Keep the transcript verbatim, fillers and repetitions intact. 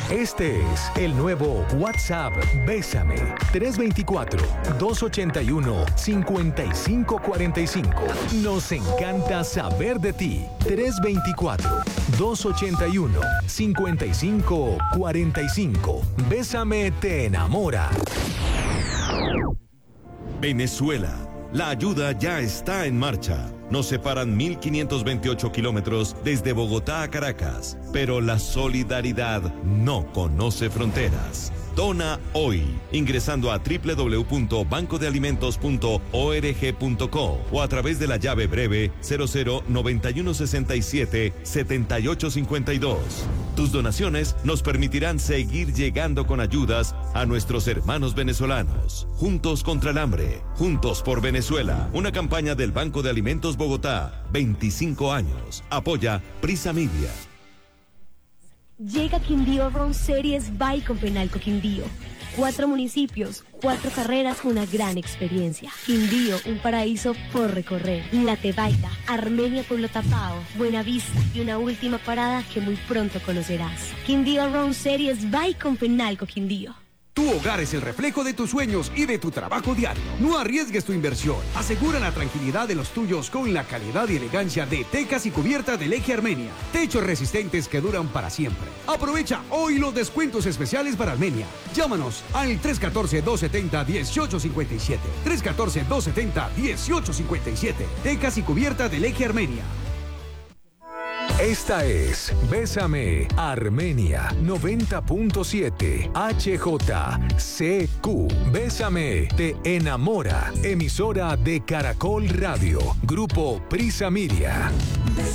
Este es el nuevo WhatsApp Bésame. tres dos cuatro, dos ocho uno, cinco cinco cuatro cinco. Nos encanta saber de ti. tres dos cuatro, dos ocho uno, cinco cinco cuatro cinco. Bésame te enamora. Venezuela. La ayuda ya está en marcha. Nos separan mil quinientos veintiocho kilómetros desde Bogotá a Caracas, pero la solidaridad no conoce fronteras. Dona hoy, ingresando a doble u doble u doble u punto banco de alimentos punto org punto co o a través de la llave breve cero cero noventa y uno sesenta y siete setenta y ocho cincuenta y dos. Tus donaciones nos permitirán seguir llegando con ayudas a nuestros hermanos venezolanos. Juntos contra el hambre, juntos por Venezuela. Una campaña del Banco de Alimentos Bogotá. veinticinco años. Apoya Prisa Media. Llega Quindío Road Series by Penalco Quindío. Cuatro municipios, cuatro carreras, una gran experiencia. Quindío, un paraíso por recorrer. La Tebaida, Armenia, Pueblo Tapao, Buenavista y una última parada que muy pronto conocerás. Quindío Road Series by Penalco Quindío. Tu hogar es el reflejo de tus sueños y de tu trabajo diario. No arriesgues tu inversión. Asegura la tranquilidad de los tuyos con la calidad y elegancia de tecas y cubiertas del Eje Armenia. Techos resistentes que duran para siempre. Aprovecha hoy los descuentos especiales para Armenia. Llámanos al tres uno cuatro, dos siete cero, uno ocho cinco siete. tres uno cuatro, dos siete cero, uno ocho cinco siete. Tecas y cubiertas del Eje Armenia. Esta es Bésame Armenia noventa punto siete H J C Q. Bésame te enamora. Emisora de Caracol Radio. Grupo Prisa Media.